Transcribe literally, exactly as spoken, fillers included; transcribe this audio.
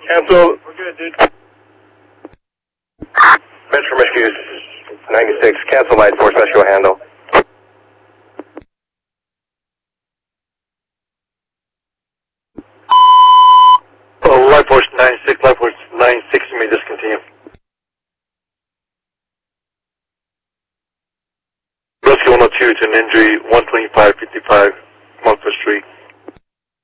Cancel. We're good, dude. Metro Rescue ninety-six, cancel Light Force Rescue handle. Oh, Light Force ninety-six, Light Force ninety-six, you may discontinue. Rescue one oh two to an injury, one twenty-five fifty-five, Montfort Street.